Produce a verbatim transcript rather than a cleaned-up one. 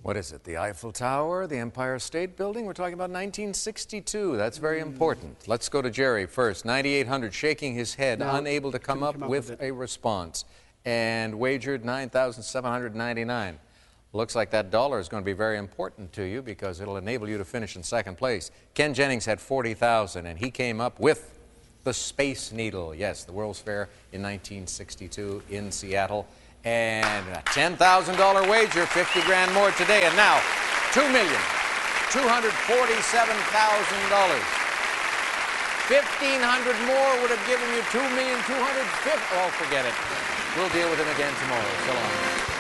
What is it? The Eiffel Tower, the Empire State Building? We're talking about nineteen sixty-two. That's very important. Let's go to Jerry first. ninety-eight hundred, shaking his head, No, unable to come couldn't up come up with with a response. And wagered nine thousand seven hundred ninety-nine. Looks like that dollar is going to be very important to you because it'll enable you to finish in second place. Ken Jennings had forty thousand, and he came up with the Space Needle. Yes, the World's Fair in nineteen sixty-two in Seattle. And a ten thousand dollar wager, fifty grand more today. And now, two million two hundred forty-seven thousand dollars. fifteen hundred more would have given you two million two hundred fifty. Oh, forget it. We'll deal with him again tomorrow. So long.